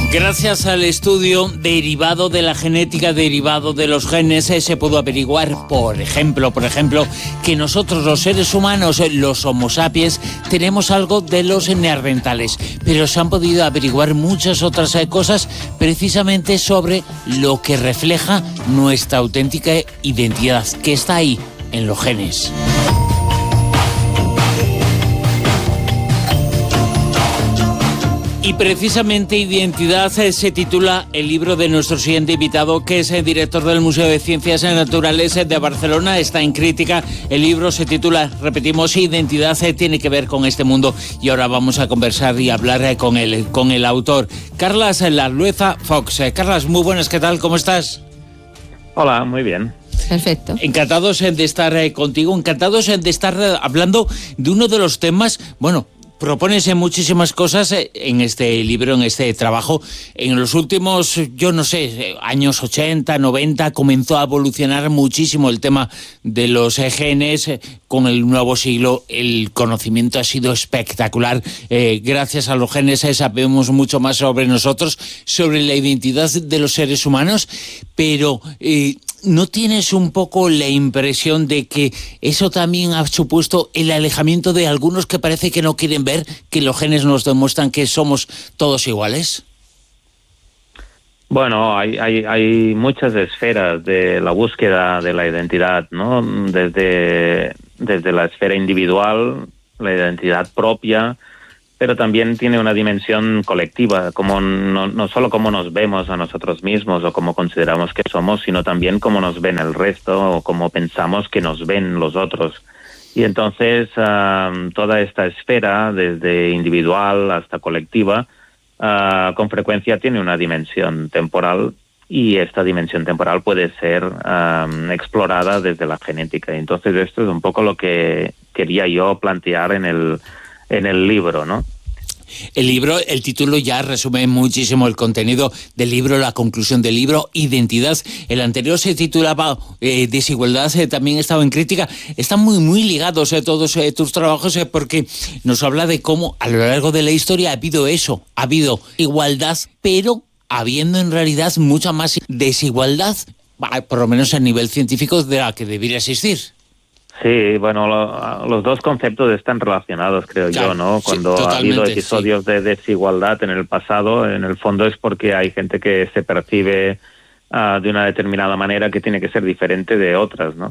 Gracias al estudio derivado de la genética, derivado de los genes, se pudo averiguar, por ejemplo, que nosotros los seres humanos, los Homo sapiens, tenemos algo de los neandertales. Pero se han podido averiguar muchas otras cosas precisamente sobre lo que refleja nuestra auténtica identidad, que está ahí, en los genes. Y precisamente Identidad se titula el libro de nuestro siguiente invitado, que es el director del Museo de Ciencias Naturales de Barcelona. Está en Crítica. El libro se titula, repetimos, Identidad tiene que ver con este mundo. Y ahora vamos a conversar y hablar con el autor, Carlas Lalueza Fox. Carlas, muy buenas, ¿qué tal? ¿Cómo estás? Hola, muy bien. Perfecto. Encantados de estar contigo, encantados de estar hablando de uno de los temas, propones muchísimas cosas en este libro, en este trabajo. En los últimos, años 80, 90, comenzó a evolucionar muchísimo el tema de los genes. Con el nuevo siglo, el conocimiento ha sido espectacular. Gracias a los genes sabemos mucho más sobre nosotros, sobre la identidad de los seres humanos, pero ¿no tienes un poco la impresión de que eso también ha supuesto el alejamiento de algunos que parece que no quieren ver que los genes nos demuestran que somos todos iguales? Bueno, hay muchas esferas de la búsqueda de la identidad, ¿no? Desde la esfera individual, la identidad propia, pero también tiene una dimensión colectiva, como no solo cómo nos vemos a nosotros mismos o cómo consideramos que somos, sino también cómo nos ven el resto o cómo pensamos que nos ven los otros. Y entonces toda esta esfera, desde individual hasta colectiva, con frecuencia tiene una dimensión temporal, y esta dimensión temporal puede ser explorada desde la genética. Entonces esto es un poco lo que quería yo plantear en el libro, ¿no? El libro, el título ya resume muchísimo el contenido del libro, la conclusión del libro, Identidad. El anterior se titulaba Desigualdad, también estaba en Crítica. Están muy ligados todos tus trabajos, porque nos habla de cómo a lo largo de la historia ha habido igualdad, pero habiendo en realidad mucha más desigualdad, por lo menos a nivel científico, de la que debería existir. Sí, bueno, los dos conceptos están relacionados, creo yo, ¿no? Cuando ha habido episodios de desigualdad en el pasado, en el fondo es porque hay gente que se percibe de una determinada manera que tiene que ser diferente de otras, ¿no?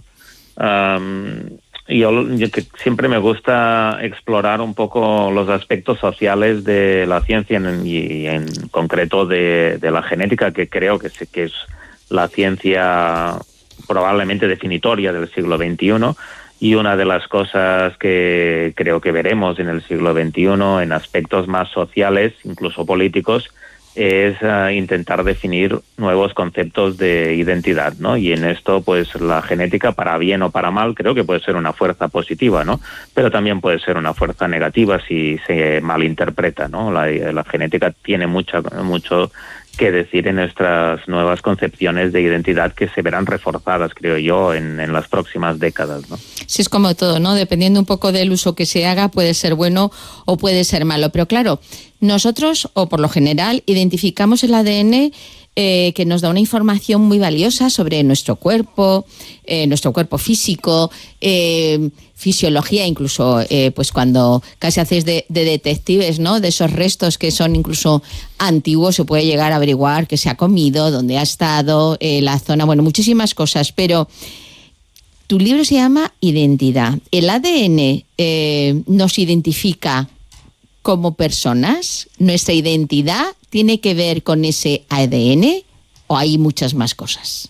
Yo que siempre me gusta explorar un poco los aspectos sociales de la ciencia y en concreto de la genética, que creo que es la ciencia probablemente definitoria del siglo XXI, y una de las cosas que creo que veremos en el siglo XXI en aspectos más sociales, incluso políticos, es intentar definir nuevos conceptos de identidad, ¿no? Y en esto, pues la genética, para bien o para mal, creo que puede ser una fuerza positiva, ¿no? Pero también puede ser una fuerza negativa si se malinterpreta, ¿no? La genética tiene mucho que decir en nuestras nuevas concepciones de identidad, que se verán reforzadas, creo yo, en las próximas décadas, ¿no? Sí, es como todo, ¿no? Dependiendo un poco del uso que se haga, puede ser bueno o puede ser malo. Pero claro, nosotros, o por lo general, identificamos el ADN que nos da una información muy valiosa sobre nuestro cuerpo físico, fisiología, incluso pues cuando casi hacéis de detectives, ¿no? De esos restos que son incluso antiguos, se puede llegar a averiguar qué se ha comido, dónde ha estado, la zona, bueno, muchísimas cosas. Pero tu libro se llama Identidad. ¿El ADN nos identifica como personas? ¿Nuestra identidad tiene que ver con ese ADN o hay muchas más cosas?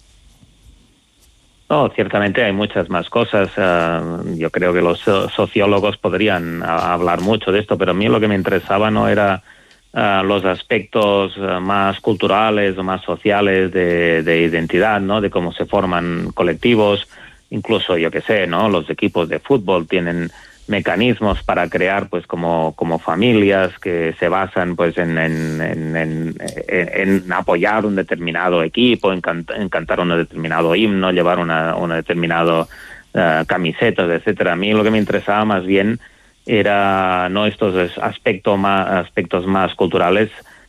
No, ciertamente hay muchas más cosas. Yo creo que los sociólogos podrían hablar mucho de esto, pero a mí lo que me interesaba no era los aspectos más culturales o más sociales de identidad, ¿no? De cómo se forman colectivos. Incluso, yo qué sé, ¿no? Los equipos de fútbol tienen mecanismos para crear, pues, como familias que se basan, pues, en apoyar un determinado equipo, en cantar un determinado himno, llevar una determinada camisetas, etcétera. A mí lo que me interesaba más bien era no estos aspectos más culturales,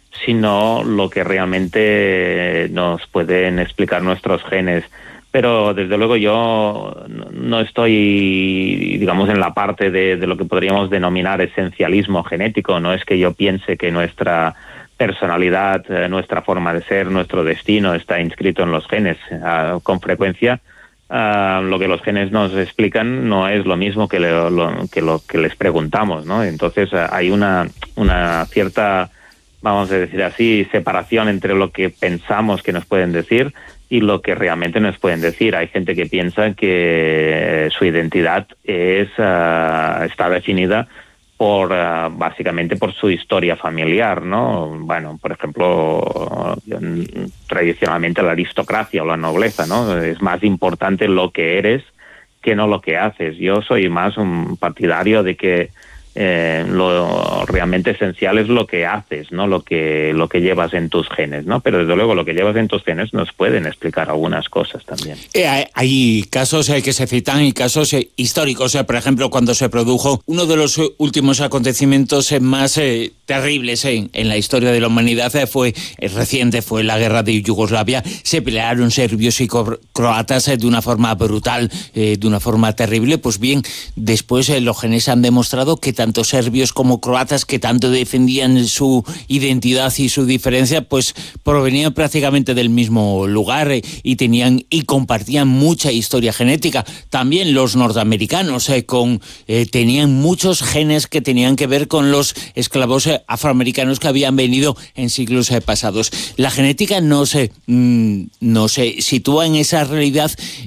sino lo que realmente nos pueden explicar nuestros genes. Pero desde luego yo no estoy, digamos, en la parte de lo que podríamos denominar esencialismo genético. No es que yo piense que nuestra personalidad, nuestra forma de ser, nuestro destino está inscrito en los genes. Con frecuencia lo que los genes nos explican no es lo mismo que lo que les preguntamos, ¿no? Entonces hay una cierta, vamos a decir así, separación entre lo que pensamos que nos pueden decir y lo que realmente nos pueden decir. Hay gente que piensa que su identidad está definida básicamente por su historia familiar, ¿no? Bueno, por ejemplo, tradicionalmente la aristocracia o la nobleza, ¿no? Es más importante lo que eres que no lo que haces. Yo soy más un partidario de que lo realmente esencial es lo que haces, ¿no? Lo que llevas en tus genes, ¿no? Pero desde luego lo que llevas en tus genes nos pueden explicar algunas cosas también. Hay casos que se citan y casos históricos. Por ejemplo, cuando se produjo uno de los últimos acontecimientos más terribles en la historia de la humanidad, fue reciente, fue la guerra de Yugoslavia. Se pelearon serbios y croatas de una forma brutal, de una forma terrible. Pues bien, después los genes han demostrado que tanto serbios como croatas, que tanto defendían su identidad y su diferencia, pues provenían prácticamente del mismo lugar y compartían mucha historia genética. También los norteamericanos tenían muchos genes que tenían que ver con los esclavos afroamericanos que habían venido en siglos pasados. La genética no se sitúa en esa realidad